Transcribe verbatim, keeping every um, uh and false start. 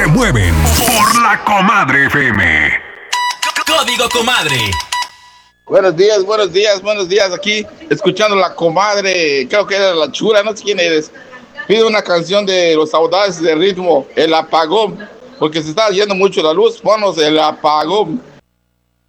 se mueven por la Comadre F M. Código Comadre. Buenos días, buenos días, buenos días. Aquí escuchando la Comadre, creo que era la Chula, no sé quién eres. Pido una canción de Los Audaces de Ritmo, El Apagón, porque se está yendo mucho la luz. Ponos El Apagón.